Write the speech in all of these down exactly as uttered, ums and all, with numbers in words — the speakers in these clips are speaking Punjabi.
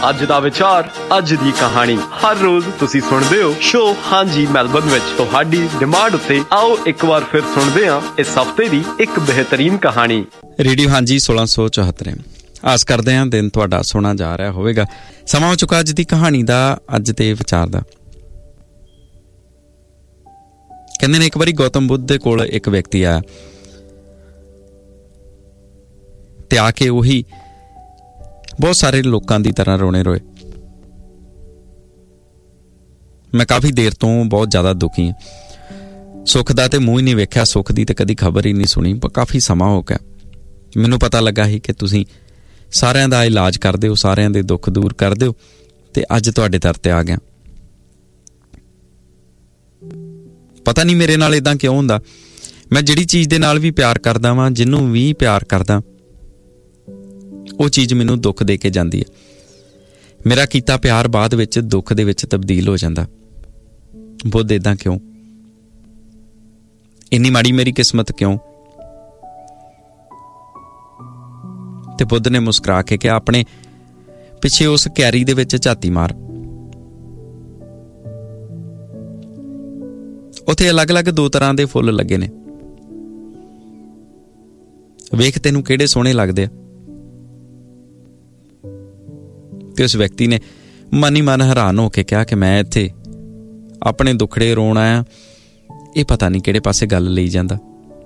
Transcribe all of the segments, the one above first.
ਅੱਜ ਦਾ ਵਿਚਾਰ, ਅੱਜ ਦੀ ਕਹਾਣੀ। ਹਰ ਰੋਜ਼ ਤੁਸੀਂ ਸੁਣਦੇ ਹੋ ਸ਼ੋ ਹਾਂਜੀ ਮੈਲਬਨ ਵਿੱਚ। ਤੁਹਾਡੀ ਡਿਮਾਂਡ ਉੱਤੇ ਆਓ ਇੱਕ ਵਾਰ ਫਿਰ ਸੁਣਦੇ ਹਾਂ ਇਸ ਹਫ਼ਤੇ ਦੀ ਇੱਕ ਬਿਹਤਰੀਨ ਕਹਾਣੀ। ਰੇਡੀਓ ਹਾਂਜੀ ਸੋਲਾਂ ਸੌ ਚੌਹੱਤਰ। ਆਸ ਕਰਦੇ ਹਾਂ ਦਿਨ ਤੁਹਾਡਾ ਸੋਹਣਾ ਜਾ ਰਿਹਾ ਹੋਵੇਗਾ। ਸਮਾਂ ਹੋ ਚੁੱਕਾ ਅੱਜ ਦੀ ਕਹਾਣੀ ਦਾ, ਅੱਜ ਦੇ ਵਿਚਾਰ ਦਾ। ਕਹਿੰਦੇ ਨੇ ਇੱਕ ਵਾਰੀ ਗੌਤਮ ਬੁੱਧ ਦੇ ਕੋਲ ਇੱਕ ਵਿਅਕਤੀ ਆਇਆ ਤੇ ਆ ਕੇ ਉਹੀ ਬਹੁਤ ਸਾਰੇ ਲੋਕਾਂ ਦੀ ਤਰ੍ਹਾਂ ਰੋਣੇ ਰੋਏ। ਮੈਂ ਕਾਫੀ ਦੇਰ ਤੋਂ ਬਹੁਤ ਜ਼ਿਆਦਾ ਦੁਖੀ ਹਾਂ। ਸੁੱਖ ਦਾ ਤੇ ਮੂੰਹ ਹੀ ਨਹੀਂ ਵੇਖਿਆ, ਸੁੱਖ ਦੀ ਤੇ ਕਦੀ ਖਬਰ ਹੀ ਨਹੀਂ ਸੁਣੀ। ਕਾਫੀ ਸਮਾਂ ਹੋ ਗਿਆ। ਮੈਨੂੰ ਪਤਾ ਲੱਗਾ ਸੀ ਕਿ ਤੁਸੀਂ ਸਾਰਿਆਂ ਦਾ ਇਲਾਜ ਕਰਦੇ ਹੋ, ਸਾਰਿਆਂ ਦੇ ਦੁੱਖ ਦੂਰ ਕਰਦੇ ਹੋ, ਤੇ ਅੱਜ ਤੁਹਾਡੇ ਦਰ ਤੇ ਆ ਗਿਆ। ਪਤਾ ਨਹੀਂ ਮੇਰੇ ਨਾਲ ਇੱਦਾਂ ਕਿਉਂ ਹੁੰਦਾ। ਮੈਂ ਜਿਹੜੀ ਚੀਜ਼ ਦੇ ਨਾਲ ਵੀ ਪਿਆਰ ਕਰਦਾ ਵਾਂ, ਜਿਹਨੂੰ ਵੀ ਪਿਆਰ ਕਰਦਾ, ਉਹ ਚੀਜ਼ ਮੈਨੂੰ ਦੁੱਖ ਦੇ ਕੇ ਜਾਂਦੀ ਹੈ। ਮੇਰਾ ਕੀਤਾ ਪਿਆਰ ਬਾਅਦ ਵਿੱਚ ਦੁੱਖ ਦੇ ਵਿੱਚ ਤਬਦੀਲ ਹੋ ਜਾਂਦਾ। ਬੁੱਧ ਇੱਦਾਂ ਕਿਉਂ? ਇੰਨੀ ਮਾੜੀ ਮੇਰੀ ਕਿਸਮਤ ਕਿਉਂ? ਤੇ ਬੁੱਧ ਨੇ ਮੁਸਕਰਾ ਕੇ ਕਿਹਾ, ਆਪਣੇ ਪਿੱਛੇ ਉਸ ਕਿਆਰੀ ਦੇ ਵਿੱਚ ਝਾਤੀ ਮਾਰ। ਉੱਥੇ ਅਲੱਗ-ਅਲੱਗ ਦੋ ਤਰ੍ਹਾਂ ਦੇ ਫੁੱਲ ਲੱਗੇ ਨੇ। ਵੇਖ ਤੈਨੂੰ ਕਿਹੜੇ ਸੋਹਣੇ ਲੱਗਦੇ ਆ। ਤੇ ਉਸ ਵਿਅਕਤੀ ਨੇ ਮਨ ਹੀ ਮਨ ਹੈਰਾਨ ਹੋ ਕੇ ਕਿਹਾ ਕਿ ਮੈਂ ਇੱਥੇ ਆਪਣੇ ਦੁੱਖੜੇ ਰੋਣ ਆਇਆ, ਇਹ ਪਤਾ ਨਹੀਂ ਕਿਹੜੇ ਪਾਸੇ ਗੱਲ ਲਈ ਜਾਂਦਾ।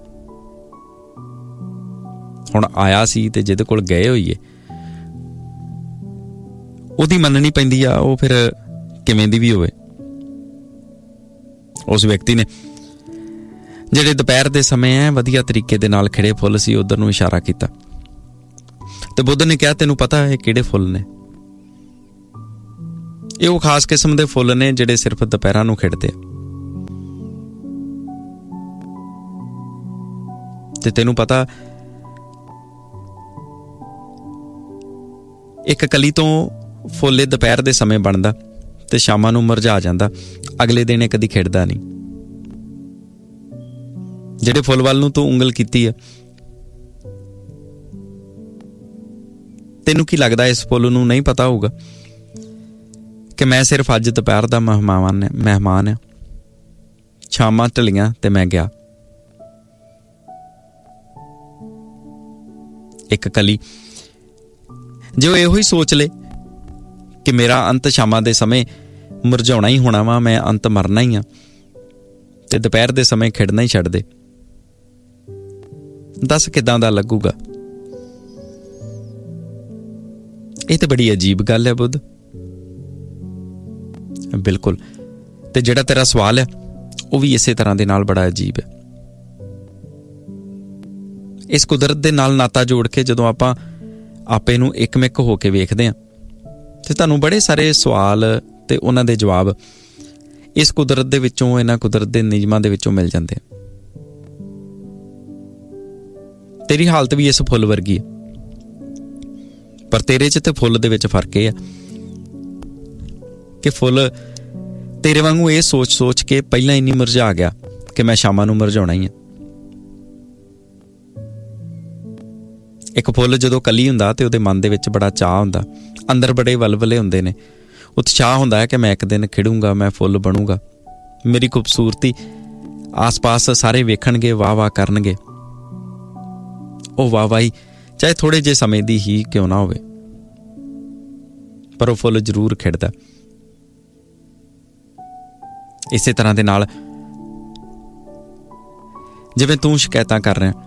ਹੁਣ ਆਇਆ ਸੀ ਤੇ ਜਿਹਦੇ ਕੋਲ ਗਏ ਹੋਈਏ ਉਹਦੀ ਮੰਨਣੀ ਪੈਂਦੀ ਆ, ਉਹ ਫਿਰ ਕਿਵੇਂ ਦੀ ਵੀ ਹੋਵੇ। ਉਸ ਵਿਅਕਤੀ ਨੇ ਜਿਹੜੇ ਦੁਪਹਿਰ ਦੇ ਸਮੇਂ ਹੈ ਵਧੀਆ ਤਰੀਕੇ ਦੇ ਨਾਲ ਖਿੜੇ ਫੁੱਲ ਸੀ ਉਧਰ ਨੂੰ ਇਸ਼ਾਰਾ ਕੀਤਾ ਤੇ ਬੁੱਧ ਨੇ ਕਿਹਾ, ਤੈਨੂੰ ਪਤਾ ਹੈ ਕਿਹੜੇ ਫੁੱਲ ਨੇ? ਇਹ ਉਹ ਖਾਸ ਕਿਸਮ ਦੇ ਫੁੱਲ ਨੇ ਜਿਹੜੇ ਸਿਰਫ ਦੁਪਹਿਰਾਂ ਨੂੰ ਖਿੜਦੇ ਆ। ਤੇ ਤੈਨੂੰ ਪਤਾ, ਇੱਕ ਕਲੀ ਤੋਂ ਫੁੱਲ ਦੁਪਹਿਰ ਦੇ ਸਮੇਂ ਬਣਦਾ ਤੇ ਸ਼ਾਮਾਂ ਨੂੰ ਮੁਰਝਾ ਜਾਂਦਾ, ਅਗਲੇ ਦਿਨ ਇਹ ਕਦੀ ਖਿੜਦਾ ਨਹੀਂ। ਜਿਹੜੇ ਫੁੱਲ ਵੱਲ ਨੂੰ ਤੂੰ ਉਂਗਲ ਕੀਤੀ ਆ, ਤੈਨੂੰ ਕੀ ਲੱਗਦਾ ਇਸ ਫੁੱਲ ਨੂੰ ਨਹੀਂ ਪਤਾ ਹੋਊਗਾ ਕਿ ਮੈਂ ਸਿਰਫ ਅੱਜ ਦੁਪਹਿਰ ਦਾ ਮਹਿਮਾਨ ਮਹਿਮਾਨ ਆ। ਸ਼ਾਮਾਂ ਢਲੀਆਂ ਤੇ ਮੈਂ ਗਿਆ। ਇੱਕ ਕਲੀ ਜੇ ਉਹ ਇਹੋ ਹੀ ਸੋਚ ਲੇ ਕਿ ਮੇਰਾ ਅੰਤ ਸ਼ਾਮਾਂ ਦੇ ਸਮੇਂ ਮੁਰਝਾਉਣਾ ਹੀ ਹੋਣਾ ਵਾ, ਮੈਂ ਅੰਤ ਮਰਨਾ ਹੀ ਆ, ਤੇ ਦੁਪਹਿਰ ਦੇ ਸਮੇਂ ਖਿੜਨਾ ਹੀ ਛੱਡ ਦੇ, ਦੱਸ ਕਿੱਦਾਂ ਦਾ ਲੱਗੂਗਾ? ਇਹ ਤਾਂ ਬੜੀ ਅਜੀਬ ਗੱਲ ਹੈ ਬੁੱਧ। ਬਿਲਕੁਲ। ਤੇ ਜਿਹੜਾ ਤੇਰਾ ਸਵਾਲ ਹੈ ਉਹ ਵੀ ਇਸੇ ਤਰ੍ਹਾਂ ਦੇ ਨਾਲ ਬੜਾ ਅਜੀਬ ਹੈ। ਇਸ ਕੁਦਰਤ ਦੇ ਨਾਲ ਨਾਤਾ ਜੋੜ ਕੇ ਜਦੋਂ ਆਪਾਂ ਆਪੇ ਨੂੰ ਇੱਕਮਿਕ ਹੋ ਕੇ ਵੇਖਦੇ ਹਾਂ ਤੇ ਤੁਹਾਨੂੰ ਬੜੇ ਸਾਰੇ ਸਵਾਲ ਤੇ ਉਹਨਾਂ ਦੇ ਜਵਾਬ ਇਸ ਕੁਦਰਤ ਦੇ ਵਿੱਚੋਂ, ਇਹਨਾਂ ਕੁਦਰਤ ਦੇ ਨਿਯਮਾਂ ਦੇ ਵਿੱਚੋਂ ਮਿਲ ਜਾਂਦੇ ਆ। ਤੇਰੀ ਹਾਲਤ ਵੀ ਇਸ ਫੁੱਲ ਵਰਗੀ ਹੈ, ਪਰ ਤੇਰੇ 'ਚ ਤੇ ਫੁੱਲ ਦੇ ਵਿੱਚ ਫਰਕ ਇਹ ਆ ਕਿ ਫੁੱਲ ਤੇਰੇ ਵਾਂਗੂ ਇਹ ਸੋਚ ਸੋਚ ਕੇ ਪਹਿਲਾਂ ਇੰਨੀ ਮੁਰਝਾ ਗਿਆ ਕਿ ਮੈਂ ਸ਼ਾਮਾਂ ਨੂੰ ਮੁਰਝਾਉਣਾ ਹੀ ਆ। ਇੱਕ ਫੁੱਲ ਜਦੋਂ ਕਲੀ ਹੁੰਦਾ ਤੇ ਉਹਦੇ ਮਨ ਦੇ ਵਿੱਚ ਬੜਾ ਚਾਅ ਹੁੰਦਾ, ਅੰਦਰ ਬੜੇ ਵਲਵਲੇ ਹੁੰਦੇ ਨੇ, ਉਤਸ਼ਾਹ ਹੁੰਦਾ ਹੈ ਕਿ ਮੈਂ ਇੱਕ ਦਿਨ ਖਿੜੂੰਗਾ, ਮੈਂ ਫੁੱਲ ਬਣੂੰਗਾ, ਮੇਰੀ ਖੂਬਸੂਰਤੀ ਆਸ-ਪਾਸ ਸਾਰੇ ਵੇਖਣਗੇ, ਵਾਹ ਵਾਹ ਕਰਨਗੇ। ਉਹ ਵਾਹ ਵਾਹੀ ਚਾਹੇ ਥੋੜ੍ਹੇ ਜਿਹੇ ਸਮੇਂ ਦੀ ਹੀ ਕਿਉਂ ਨਾ ਹੋਵੇ, ਪਰ ਉਹ ਫੁੱਲ ਜ਼ਰੂਰ ਖਿੜਦਾ। ਇਸੇ ਤਰ੍ਹਾਂ ਦੇ ਨਾਲ ਜਿਵੇਂ ਤੂੰ ਸ਼ਿਕਾਇਤਾਂ ਕਰ ਰਿਹਾ,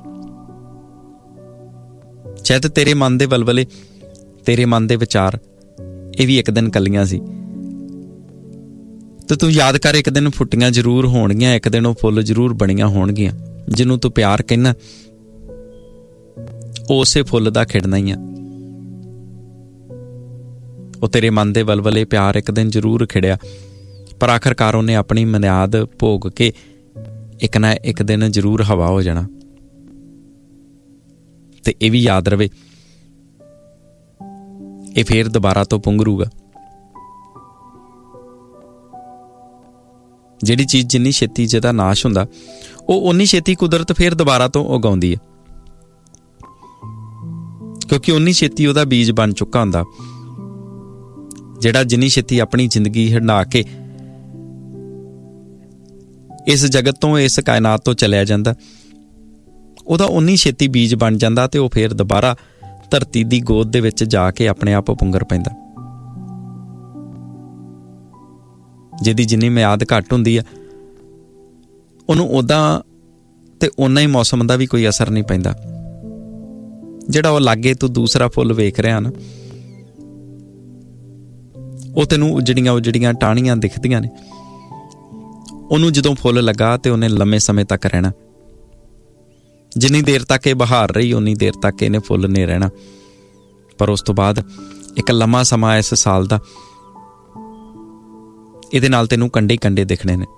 ਸ਼ਾਇਦ ਤੇਰੇ ਮਨ ਦੇ ਵਲਵਲੇ, ਤੇਰੇ ਮਨ ਦੇ ਵਿਚਾਰ ਇਹ ਵੀ ਇੱਕ ਦਿਨ ਕਲੀਆਂ ਸੀ, ਤੇ ਤੂੰ ਯਾਦ ਕਰ, ਇੱਕ ਦਿਨ ਫੁੱਟੀਆਂ ਜ਼ਰੂਰ ਹੋਣਗੀਆਂ, ਇੱਕ ਦਿਨ ਉਹ ਫੁੱਲ ਜ਼ਰੂਰ ਬਣੀਆਂ ਹੋਣਗੀਆਂ। ਜਿਹਨੂੰ ਤੂੰ ਪਿਆਰ ਕਹਿੰਦਾ ਉਸੇ ਫੁੱਲ ਦਾ ਖਿੜਨਾ ਹੀ ਆ। ਉਹ ਤੇਰੇ ਮਨ ਦੇ ਵਲਵਲੇ ਪਿਆਰ ਇੱਕ ਦਿਨ ਜ਼ਰੂਰ ਖਿੜਿਆ, ਪਰ ਆਖਰਕਾਰ ਉਹਨੇ ਆਪਣੀ ਮਿਆਦ ਭੋਗ ਕੇ ਇੱਕ ਨਾ ਇੱਕ ਦਿਨ ਜ਼ਰੂਰ ਹਵਾ ਹੋ ਜਾਣਾ। ਤੇ ਇਹ ਵੀ ਯਾਦ ਰਵੇ, ਇਹ ਫੇਰ ਦੁਬਾਰਾ ਤੋਂ ਪੁੰਗਰੂਗਾ। ਜਿਹੜੀ ਚੀਜ਼ ਜਿੰਨੀ ਛੇਤੀ ਜਿਹਦਾ ਨਾਸ਼ ਹੁੰਦਾ, ਉਹ ਓਨੀ ਛੇਤੀ ਕੁਦਰਤ ਫੇਰ ਦੁਬਾਰਾ ਤੋਂ ਉਗਾਉਂਦੀ ਹੈ, ਕਿਉਂਕਿ ਓਨੀ ਛੇਤੀ ਉਹਦਾ ਬੀਜ ਬਣ ਚੁੱਕਾ ਹੁੰਦਾ। ਜਿਹੜਾ ਜਿੰਨੀ ਛੇਤੀ ਆਪਣੀ ਜ਼ਿੰਦਗੀ ਹੰਢਾ ਕੇ ਇਸ ਜਗਤ ਤੋਂ, ਇਸ ਕਾਇਨਾਤ ਤੋਂ ਚਲਿਆ ਜਾਂਦਾ, ਉਹਦਾ ਉਨੀ ਛੇਤੀ ਬੀਜ ਬਣ ਜਾਂਦਾ ਤੇ ਉਹ ਫਿਰ ਦੁਬਾਰਾ ਧਰਤੀ ਦੀ ਗੋਦ ਦੇ ਵਿੱਚ ਜਾ ਕੇ ਆਪਣੇ ਆਪ ਪੁੰਗਰ ਪੈਂਦਾ। ਜਿਹਦੀ ਜਿੰਨੀ ਮਿਆਦ ਘੱਟ ਹੁੰਦੀ ਆ ਉਹਨੂੰ ਉੱਦਾਂ ਤੇ ਓਨਾ ਹੀ ਮੌਸਮ ਦਾ ਵੀ ਕੋਈ ਅਸਰ ਨਹੀਂ ਪੈਂਦਾ। ਜਿਹੜਾ ਉਹ ਲਾਗੇ ਤੂੰ ਦੂਸਰਾ ਫੁੱਲ ਵੇਖ ਰਿਹਾ ਨਾ, ਉਹ ਤੈਨੂੰ ਉਜੜੀਆਂ ਉਜੜੀਆਂ ਟਾਹਣੀਆਂ ਦਿਖਦੀਆਂ ਨੇ। ਉਹਨੂੰ ਜਦੋਂ ਫੁੱਲ ਲੱਗਾ ਤੇ ਉਹਨੇ ਲੰਮੇ ਸਮੇਂ ਤੱਕ ਰਹਿਣਾ। ਜਿੰਨੀ ਦੇਰ ਤੱਕ ਇਹ ਬਹਾਰ ਰਹੀ ਉਨੀ ਦੇਰ ਤੱਕ ਇਹਨੇ ਫੁੱਲ ਨੇ ਰਹਿਣਾ। ਪਰ ਉਸ ਤੋਂ ਬਾਅਦ ਇੱਕ ਲੰਮਾ ਸਮਾਂ ਇਸ ਸਾਲ ਦਾ, ਇਹਦੇ ਨਾਲ ਤੈਨੂੰ ਕੰਡੇ ਕੰਡੇ ਦਿਖਣੇ ਨੇ।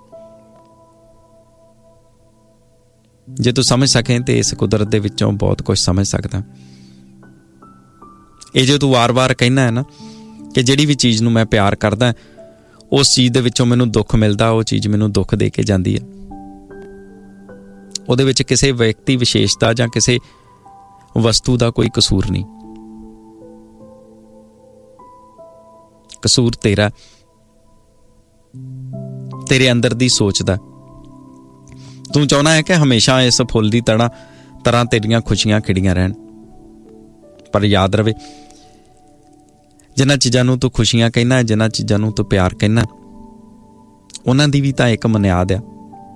ਜੇ ਤੂੰ ਸਮਝ ਸਕੇ ਤੇ ਇਸ ਕੁਦਰਤ ਦੇ ਵਿੱਚੋਂ ਬਹੁਤ ਕੁਝ ਸਮਝ ਸਕਦਾ। ਇਹ ਜੋ ਤੂੰ ਵਾਰ-ਵਾਰ ਕਹਿਣਾ ਹੈ ਨਾ ਕਿ ਜਿਹੜੀ ਵੀ ਚੀਜ਼ ਨੂੰ ਮੈਂ ਪਿਆਰ ਕਰਦਾ, ਉਸ ਚੀਜ਼ ਦੇ ਵਿੱਚੋਂ ਮੈਨੂੰ ਦੁੱਖ ਮਿਲਦਾ, ਉਹ ਚੀਜ਼ ਮੈਨੂੰ ਦੁੱਖ ਦੇ ਕੇ ਜਾਂਦੀ ਹੈ। ਉਹਦੇ ਵਿੱਚ ਕਿਸੇ ਵਿਅਕਤੀ ਵਿਸ਼ੇਸ਼ ਦਾ ਜਾਂ ਕਿਸੇ ਵਸਤੂ ਦਾ ਕੋਈ ਕਸੂਰ ਨਹੀਂ। ਕਸੂਰ ਤੇਰਾ, ਤੇਰੇ ਅੰਦਰ ਦੀ ਸੋਚ ਦਾ। ਤੂੰ ਚਾਹੁੰਦਾ ਹੈ ਕਿ ਹਮੇਸ਼ਾ ਇਸ ਫੁੱਲ ਦੀ ਤਰ੍ਹਾਂ ਤਰ੍ਹਾਂ ਤੇਰੀਆਂ ਖੁਸ਼ੀਆਂ ਖਿੜੀਆਂ ਰਹਿਣ। ਪਰ ਯਾਦ ਰਵੇ, ਜਿਨ੍ਹਾਂ ਚੀਜ਼ਾਂ ਨੂੰ ਤੂੰ ਖੁਸ਼ੀਆਂ ਕਹਿਣਾ, ਜਿਨ੍ਹਾਂ ਚੀਜ਼ਾਂ ਨੂੰ ਤੂੰ ਪਿਆਰ ਕਹਿਣਾ, ਉਹਨਾਂ ਦੀ ਵੀ ਤਾਂ ਇੱਕ ਮਿਆਦ ਆ।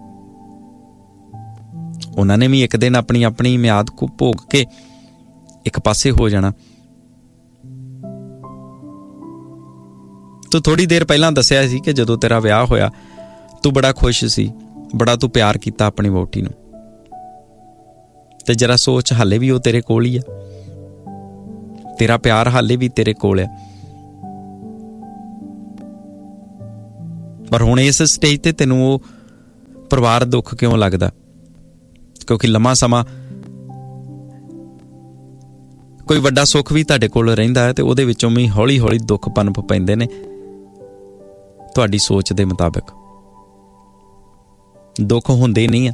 ਉਹਨਾਂ ਨੇ ਵੀ ਇੱਕ ਦਿਨ ਆਪਣੀ ਆਪਣੀ ਮਿਆਦ ਨੂੰ ਭੋਗ ਕੇ ਇੱਕ ਪਾਸੇ ਹੋ ਜਾਣਾ। ਤੂੰ ਥੋੜ੍ਹੀ ਦੇਰ ਪਹਿਲਾਂ ਦੱਸਿਆ ਸੀ ਕਿ ਜਦੋਂ ਤੇਰਾ ਵਿਆਹ ਹੋਇਆ ਤੂੰ ਬੜਾ ਖੁਸ਼ ਸੀ, ਬੜਾ ਤੂੰ ਪਿਆਰ ਕੀਤਾ ਆਪਣੀ ਵਹੁਟੀ ਨੂੰ। ਤੇ ਜਰਾ ਸੋਚ, ਹਾਲੇ ਵੀ ਉਹ ਤੇਰੇ ਕੋਲ ਹੀ ਆ, ਤੇਰਾ ਪਿਆਰ ਹਾਲੇ ਵੀ ਤੇਰੇ ਕੋਲ ਆ। ਪਰ ਹੁਣ ਇਸ ਸਟੇਜ ਤੇ ਤੈਨੂੰ ਉਹ ਪਰਿਵਾਰ ਦੁੱਖ ਕਿਉਂ ਲੱਗਦਾ? ਕਿਉਂਕਿ ਲੰਮਾ ਸਮਾਂ ਕੋਈ ਵੱਡਾ ਸੁੱਖ ਵੀ ਤੁਹਾਡੇ ਕੋਲ ਰਹਿੰਦਾ ਹੈ ਤੇ ਉਹਦੇ ਵਿੱਚੋਂ ਵੀ ਹੌਲੀ ਹੌਲੀ ਦੁੱਖ ਪਨਪ ਪੈਂਦੇ ਨੇ ਤੁਹਾਡੀ ਸੋਚ ਦੇ ਮੁਤਾਬਕ। ਦੁੱਖ ਹੁੰਦੇ ਨਹੀਂ ਆ,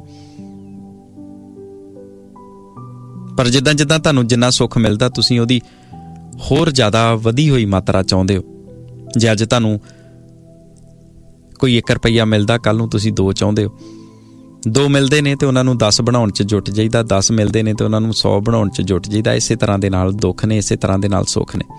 ਪਰ ਜਿੱਦਾਂ ਜਿੱਦਾਂ ਤੁਹਾਨੂੰ ਜਿੰਨਾ ਸੁੱਖ ਮਿਲਦਾ ਤੁਸੀਂ ਉਹਦੀ ਹੋਰ ਜ਼ਿਆਦਾ ਵਧੀ ਹੋਈ ਮਾਤਰਾ ਚਾਹੁੰਦੇ ਹੋ। ਜੇ ਅੱਜ ਤੁਹਾਨੂੰ ਕੋਈ ਇੱਕ ਰੁਪਈਆ ਮਿਲਦਾ, ਕੱਲ੍ਹ ਨੂੰ ਤੁਸੀਂ ਦੋ ਚਾਹੁੰਦੇ ਹੋ। ਦੋ ਮਿਲਦੇ ਨੇ ਤੇ ਉਹਨਾਂ ਨੂੰ ਦਸ ਬਣਾਉਣ 'ਚ ਜੁਟ ਜਾਈਦਾ, ਦਸ ਮਿਲਦੇ ਨੇ ਤੇ ਉਹਨਾਂ ਨੂੰ ਸੌ ਬਣਾਉਣ 'ਚ ਜੁਟ ਜਾਈਦਾ। ਇਸੇ ਤਰ੍ਹਾਂ ਦੇ ਨਾਲ ਦੁੱਖ ਨੇ, ਇਸੇ ਤਰ੍ਹਾਂ ਦੇ ਨਾਲ ਸੁੱਖ ਨੇ।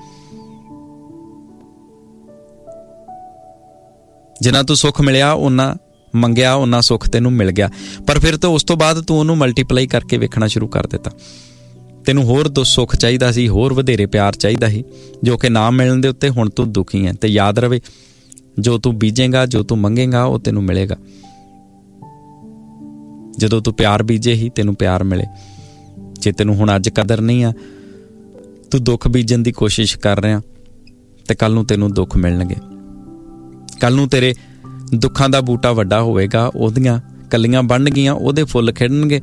ਜਿੰਨਾ ਤੂੰ ਸੁੱਖ ਮਿਲਿਆ, ਉਹਨਾਂ ਮੰਗਿਆ, ਉਹਨਾਂ ਸੁੱਖ ਤੈਨੂੰ ਮਿਲ ਗਿਆ। ਪਰ ਫਿਰ ਤਾਂ ਉਸ ਤੋਂ ਬਾਅਦ ਤੂੰ ਉਹਨੂੰ ਮਲਟੀਪਲਾਈ ਕਰਕੇ ਵੇਖਣਾ ਸ਼ੁਰੂ ਕਰ ਦਿੱਤਾ। ਤੈਨੂੰ ਹੋਰ ਦੋ ਸੁੱਖ ਚਾਹੀਦਾ ਸੀ, ਹੋਰ ਵਧੇਰੇ ਪਿਆਰ ਚਾਹੀਦਾ ਸੀ, ਜੋ ਕਿ ਨਾ ਮਿਲਣ ਦੇ ਉੱਤੇ ਹੁਣ ਤੂੰ ਦੁਖੀ ਹੈ। ਤੇ ਯਾਦ ਰਵੇ, ਜੋ ਤੂੰ ਬੀਜੇਗਾ, ਜੋ ਤੂੰ ਮੰਗੇਗਾ, ਉਹ ਤੈਨੂੰ ਮਿਲੇਗਾ। ਜਦੋਂ ਤੂੰ ਪਿਆਰ ਬੀਜੇ ਹੀ ਤੈਨੂੰ ਪਿਆਰ ਮਿਲੇ। ਜੇ ਤੈਨੂੰ ਹੁਣ ਅੱਜ ਕਦਰ ਨਹੀਂ ਆ, ਤੂੰ ਦੁੱਖ ਬੀਜਣ ਦੀ ਕੋਸ਼ਿਸ਼ ਕਰ ਰਿਹਾ, ਤੇ ਕੱਲ੍ਹ ਨੂੰ ਤੈਨੂੰ ਦੁੱਖ ਮਿਲਣਗੇ। ਕੱਲ੍ਹ ਨੂੰ ਤੇਰੇ ਦੁੱਖਾਂ ਦਾ ਬੂਟਾ ਵੱਡਾ ਹੋਵੇਗਾ, ਉਹਦੀਆਂ ਕਲੀਆਂ ਬਣਨਗੀਆਂ, ਉਹਦੇ ਫੁੱਲ ਖਿੜਨਗੇ,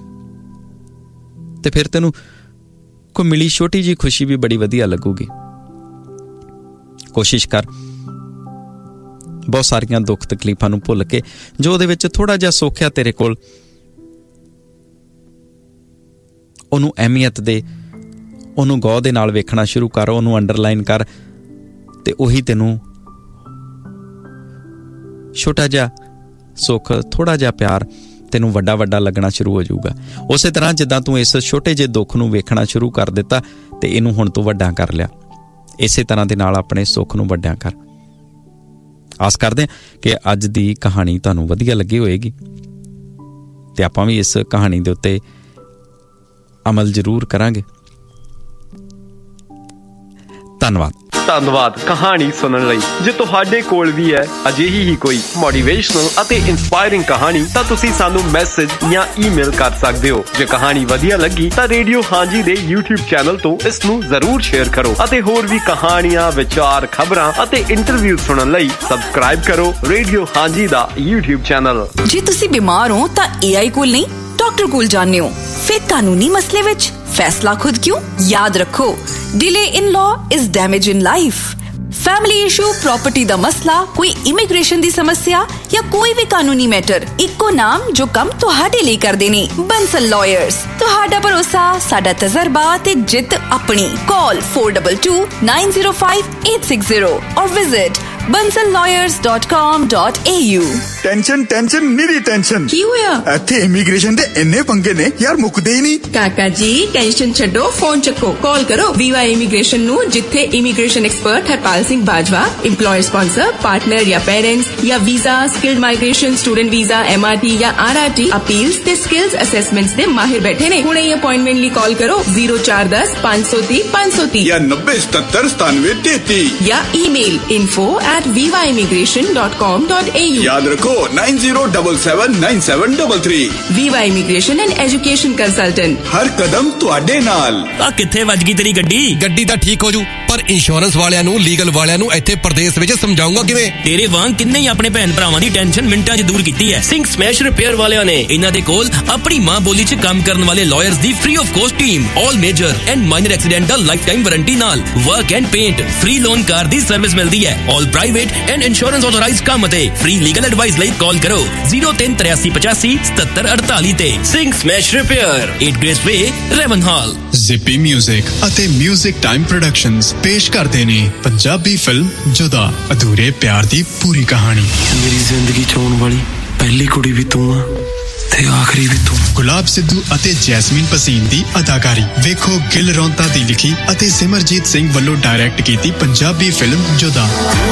ਤੇ ਫਿਰ ਤੈਨੂੰ ਕੋਈ ਮਿਲੀ ਛੋਟੀ ਜਿਹੀ ਖੁਸ਼ੀ ਵੀ ਬੜੀ ਵਧੀਆ ਲੱਗੂਗੀ। ਕੋਸ਼ਿਸ਼ ਕਰ ਬਹੁਤ ਸਾਰੀਆਂ ਦੁੱਖ ਤਕਲੀਫਾਂ ਨੂੰ ਭੁੱਲ ਕੇ ਜੋ ਉਹਦੇ ਵਿੱਚ ਥੋੜ੍ਹਾ ਜਿਹਾ ਸੁੱਖ ਆ ਤੇਰੇ ਕੋਲ, ਉਹਨੂੰ ਅਹਿਮੀਅਤ ਦੇ, ਉਹਨੂੰ ਗੌਰ ਦੇ ਨਾਲ ਵੇਖਣਾ ਸ਼ੁਰੂ ਕਰ, ਉਹਨੂੰ ਅੰਡਰਲਾਈਨ ਕਰ, ਤੇ ਉਹੀ ਤੈਨੂੰ ਛੋਟਾ ਜਿਹਾ ਸੁੱਖ, ਥੋੜ੍ਹਾ ਜਿਹਾ ਪਿਆਰ ਤੈਨੂੰ ਵੱਡਾ ਵੱਡਾ ਲੱਗਣਾ ਸ਼ੁਰੂ ਹੋ ਜਾਊਗਾ। ਉਸੇ ਤਰ੍ਹਾਂ ਜਿੱਦਾਂ ਤੂੰ ਇਸ ਛੋਟੇ ਜਿਹੇ ਦੁੱਖ ਨੂੰ ਵੇਖਣਾ ਸ਼ੁਰੂ ਕਰ ਦਿੱਤਾ ਤੇ ਇਹਨੂੰ ਹੁਣ ਤੂੰ ਵੱਡਾ ਕਰ ਲਿਆ, ਇਸੇ ਤਰ੍ਹਾਂ ਦੇ ਨਾਲ ਆਪਣੇ ਸੁੱਖ ਨੂੰ ਵੱਡਾ ਕਰ। ਆਸ ਕਰਦੇ ਹਾਂ ਕਿ ਅੱਜ ਦੀ ਕਹਾਣੀ ਤੁਹਾਨੂੰ ਵਧੀਆ ਲੱਗੀ ਹੋਏਗੀ ਤੇ ਆਪਾਂ ਵੀ ਇਸ ਕਹਾਣੀ ਦੇ ਉੱਤੇ ਅਮਲ ਜ਼ਰੂਰ ਕਰਾਂਗੇ। ਧੰਨਵਾਦ। ਧੰਨਵਾਦ ਕਹਾਣੀ ਸੁਣਨ ਲਈ। ਜੇ ਤੁਹਾਡੇ ਕੋਲ ਵੀ ਹੈ ਅਜਿਹੀ ਹੀ ਕੋਈ ਮੋਟੀਵੇਸ਼ਨਲ ਅਤੇ ਇੰਸਪਾਇਰਿੰਗ ਕਹਾਣੀ ਤਾਂ ਤੁਸੀਂ ਸਾਨੂੰ ਮੈਸੇਜ ਜਾਂ ਈਮੇਲ ਕਰ ਸਕਦੇ ਹੋ। ਜੇ ਕਹਾਣੀ ਵਧੀਆ ਲੱਗੀ ਤਾਂ ਰੇਡੀਓ ਹਾਂਜੀ ਦੇ YouTube ਚੈਨਲ ਤੋਂ ਇਸ ਨੂੰ ਜ਼ਰੂਰ ਸ਼ੇਅਰ ਕਰੋ ਅਤੇ ਹੋਰ ਵੀ ਕਹਾਣੀਆਂ, ਵਿਚਾਰ, ਖਬਰਾਂ ਅਤੇ ਇੰਟਰਵਿਊ ਸੁਣਨ ਲਈ ਸਬਸਕ੍ਰਾਈਬ ਕਰੋ ਰੇਡੀਓ ਹਾਂਜੀ ਦਾ YouTube ਚੈਨਲ। ਜੇ ਤੁਸੀਂ ਬਿਮਾਰ ਹੋ ਤਾਂ ਏ ਆਈ ਕੋਲ ਨਹੀਂ, ਡਾਕਟਰ ਕੋਲ ਜਾਂਦੇ ਹੋ। ਫਿਰ ਕਾਨੂੰਨੀ ਮਸਲੇ ਵਿੱਚ फैसला खुद क्यों? याद रखो, delay in law is damage in life. Family issue, property दा मसला, कोई इमिग्रेशन दी समस्या या कोई भी कानूनी मैटर, इक्को नाम जो कम तुहाडे लिए करदे ने, बंसल लॉयर्स। तुहाडा भरोसा, साडा तजर्बा ते जित अपनी। Call four to to nine zero five eight six zero और visit bansal lawyers dot com dot a u। Tension tension निरी टेंशन की होया? इत्थे इमिग्रेशन दे इन्ने पंगे ने यार, मुकदे ही नहीं। काका जी टेंशन छड्डो, फोन चक्को, कॉल करो वीवाई इमिग्रेशन नु, जिथे immigration expert Harpal Singh Bajwa, employer sponsor, partner या पेरेंट्स या visa, skilled migration, student visa, MRT या आरआरटी अपील्स ते स्किल्स असेसमेंट्स दे माहिर बैठे ने। हुणे अपॉइंटमेंट ली कॉल करो जीरो चार दस पांच सौ तीस पांच सौ तीस या नब्बे सतर सतानवे तेती या email info at viva immigration dot com dot a u। याद रखो nine zero double seven nine seven double three. Viva Immigration and Education Consultant। हर कदम तुहाडे नाल। आ किथे वज गई तेरी गड्डी? गड्डी ਤਾਂ ਠੀਕ ਹੋ ਜੂ, ਪਰ ਇੰਸ਼ੋਰੈਂਸ ਵਾਲਿਆਂ ਨੂੰ, ਲੀਗਲ ਵਾਲਿਆਂ ਨੂੰ ਇੱਥੇ ਪ੍ਰਦੇਸ਼ ਵਿੱਚ ਸਮਝਾਉਂਗਾ ਕਿਵੇਂ? ਤੇਰੇ ਵਾਂਗ ਕਿੰਨੇ ਹੀ ਆਪਣੇ ਭੈਣ ਭਰਾਵਾਂ ਦੀ ਟੈਨਸ਼ਨ ਮਿੰਟਾਂ 'ਚ ਦੂਰ ਕੀਤੀ ਹੈ। ਸਿੰਘ ਸਮੈਸ਼ ਰਿਪੇਅਰ ਵਾਲਿਆਂ ਨੇ। ਇਹਨਾਂ ਦੇ ਕੋਲ ਆਪਣੀ ਮਾਂ ਬੋਲੀ 'ਚ ਕੰਮ ਕਰਨ ਵਾਲੇ lawyers the free of cost team, all major and minor accidental life time warranty ਨਾਲ work and paint, free loan car the service ਮਿਲਦੀ ਹੈ। ਆਲ ਪ੍ਰਾਈਵੇਟ ਐਂਡ ਇੰਸ਼ੋਰੈਂਸ ਆਥੋਰਾਈਜ਼ਡ ਕੰਮ ਅਤੇ ਫ੍ਰੀ ਲੀਗਲ ਐਡਵਾਈਸ ਲਈ ਕਾਲ ਕਰੋ ਜ਼ੀਰੋ ਤਿੰਨ ਤਰਿਆਸੀ ਪਚਾਸੀ ਸਤੱਤਰ ਅੜਤਾਲੀ ਤੇ। Singh smash repair, eight grace ਵੇ, ਰੈਵਨਹਾਲ। ਜ਼ਿੱਪੀ ਮਿਊਜ਼ਿਕ ਅਤੇ ਮਿਊਜ਼ਿਕ ਟਾਈਮ ਪ੍ਰੋਡਕਸ਼ਨਸ ਪੇਸ਼ ਕਰਦੇ ਨੇ ਪੰਜਾਬੀ ਫਿਲਮ ਜੁਦਾ, ਅਧੂਰੇ ਪਿਆਰ ਦੀ ਪੂਰੀ ਕਹਾਣੀ। ਮੇਰੀ ਜ਼ਿੰਦਗੀ 'ਚ ਆਉਣ ਵਾਲੀ ਪਹਿਲੀ ਕੁੜੀ ਵੀ ਤੂੰ ਆ ਤੇ ਆਖਰੀ ਵੀ ਤੂੰ। ਗੁਲਾਬ ਸਿੱਧੂ ਅਤੇ ਜੈਸਮੀਨ ਪਸੀਨ ਦੀ ਅਦਾਕਾਰੀ। ਵੇਖੋ ਗਿੱਲ ਰੌਂਤਾ ਦੀ ਲਿਖੀ ਅਤੇ ਸਿਮਰਜੀਤ ਸਿੰਘ ਵੱਲੋਂ ਡਾਇਰੈਕਟ ਕੀਤੀ ਪੰਜਾਬੀ ਫਿਲਮ ਜੁਦਾ।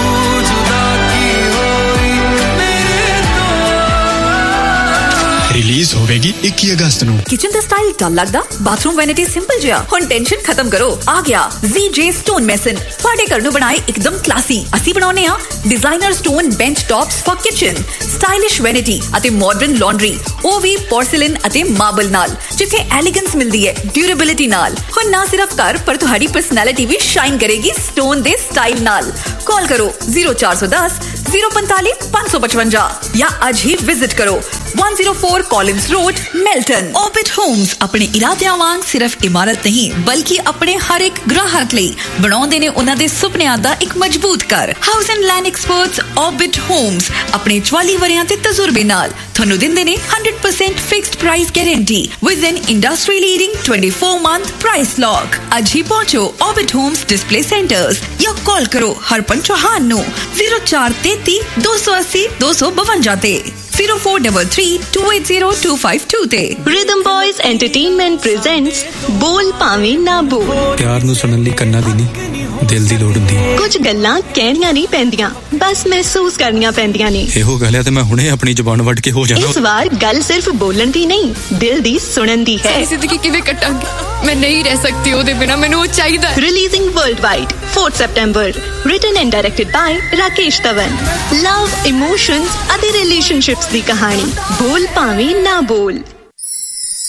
ਰਿਲੀਜ਼ ਹੋਵੇਗੀ ਇੱਕੀ ਅਗਸਤ ਨੂੰ। किचन ਦਾ ਸਟਾਈਲ ਡਲ ਲੱਗਦਾ, ਬਾਥਰੂਮ ਵੈਨਿਟੀ ਸਿੰਪਲ ਜਿਹਾ। ਹੁਣ ਟੈਨਸ਼ਨ ਖਤਮ ਕਰੋ, ਆ ਗਿਆ Z J Stone Mason। ਤੁਹਾਡੇ ਘਰ ਨੂੰ ਬਣਾਏ ਇੱਕਦਮ ਕਲਾਸੀ। ਅਸੀਂ ਬਣਾਉਨੇ ਆ designer stone bench tops for kitchen, stylish vanity ਅਤੇ ਮਾਡਰਨ ਲਾਂਡਰੀ, ਉਹ ਵੀ ਪੋਰਸਿਲਨ ਅਤੇ ਮਾਰਬਲ ਨਾਲ, ਜਿੱਥੇ ਐਲੀਗੈਂਸ ਮਿਲਦੀ ਹੈ ਡਿਊਰੇਬਿਲਿਟੀ ਨਾਲ। ਹੁਣ ਨਾ ਸਿਰਫ ਘਰ ਪਰ ਤੁਹਾਡੀ ਪਰਸਨੈਲਿਟੀ ਵੀ ਸ਼ਾਈਨ ਕਰੇਗੀ ਸਟੋਨ ਦੇ ਸਟਾਈਲ ਨਾਲ। ਕਾਲ ਕਰੋ ਜ਼ੀਰੋ ਚਾਰ ਸੌ ਦਸ ਜ਼ੀਰੋ ਪੰਤਾਲੀ ਪੰਜ ਸੌ ਪਚਵੰਜਾ ਜਾਂ ਅੱਜ ਹੀ ਵਿਜ਼ਿਟ ਕਰੋ one oh four Collins Road, Melton। Orbit Homes ਆਪਣੇ ਇਰਾਦਿਆਂ ਵਾਂਗ ਸਿਰਫ ਇਮਾਰਤ ਨਹੀਂ ਬਲਕਿ ਆਪਣੇ ਹਰ ਇੱਕ ਗ੍ਰਾਹਕ ਲਈ ਬਣਾਉਂਦੇ ਨੇ ਉਹਨਾਂ ਦੇ ਸੁਪਨਿਆਂ ਦਾ ਇੱਕ ਮਜ਼ਬੂਤ ਘਰ। House and land experts Orbit Homes ਆਪਣੇ ਚੁਆਲੀ ਵਰਿਆਂ ਤੇ ਤਜਰਬੇ ਨਾਲ ਤੁਹਾਨੂੰ ਦਿੰਦੇ ਨੇ hundred percent fixed price guarantee with N industry leading twenty-four month price lock. ਅੱਜ ਹੀ ਪਹੁੰਚੋ Orbit Homes ਡਿਸਪਲੇ ਸੈਂਟਰਸ ਜਾਂ ਕਾਲ ਕਰੋ ਹਰਪਨ ਚੌਹਾਨ ਨੂੰ ਜ਼ੀਰੋ ਚਾਰ ਤੇਤੀ ਦੋ ਸੌ ਅੱਸੀ ਦੋ ਸੌ ਬਵੰਜਾ ਤੇ zero four three three two eight zero two five two ਤੇ। Rhythm Boys Entertainment presents ਬੋਲ ਭਾਵੇਂ ਨਾ ਬੋਲ। ਪਿਆਰ ਨੂੰ ਸੁਣਨ ਲਈ ਕੰਨਾਂ ਦੀ ਨਹੀਂ, ਦਿਲ ਦੀ ਲੋੜ ਹੁੰਦੀ। ਕੁਝ ਗੱਲਾਂ ਕਹਿਣੀਆਂ ਨਹੀਂ ਪੈਂਦੀਆਂ, ਬਸ ਮਹਿਸੂਸ ਕਰਨੀਆਂ ਪੈਂਦੀਆਂ ਨੇ। ਇਹੋ ਗੱਲ ਹੈ ਤੇ ਮੈਂ ਹੁਣੇ ਆਪਣੀ ਜ਼ੁਬਾਨ ਵੱਢ ਕੇ ਹੋ ਜਾਣਾ। ਇਸ ਵਾਰ ਗੱਲ ਸਿਰਫ ਬੋਲਣ ਦੀ ਨਹੀਂ, ਦਿਲ ਦੀ ਸੁਣਨ ਦੀ ਹੈ। ਜ਼ਿੰਦਗੀ ਕਿਵੇਂ ਕੱਟਾਂਗੀ, ਮੈਂ ਨਹੀਂ ਰਹਿ ਸਕਤੀ ਉਹਦੇ ਬਿਨਾ, ਮੈਨੂੰ ਉਹ ਚਾਹੀਦਾ। Releasing worldwide fourth September, written and directed by Rakesh Tavan। Love, emotions ਅਤੇ relationships ਦੀ ਕਹਾਣੀ ਬੋਲ ਭਾਵੇਂ ਨਾ ਬੋਲ।